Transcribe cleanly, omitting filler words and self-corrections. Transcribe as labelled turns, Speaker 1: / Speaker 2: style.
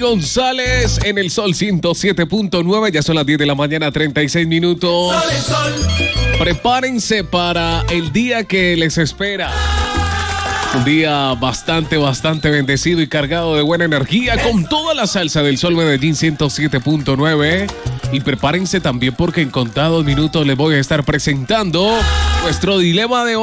Speaker 1: González en el Sol 107.9. Ya son las 10 de la mañana, 36 minutos. Prepárense para el día que les espera. Un día bastante bendecido y cargado de buena energía con toda la salsa del Sol Medellín 107.9. Y prepárense también porque en contados minutos les voy a estar presentando nuestro dilema de hoy.